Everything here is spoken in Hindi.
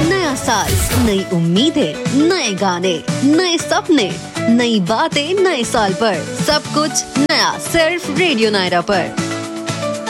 नया साल, नई उम्मीदें, नए गाने, नए सपने, नई बातें नए साल पर, सब कुछ नया सिर्फ रेडियो नायरा पर।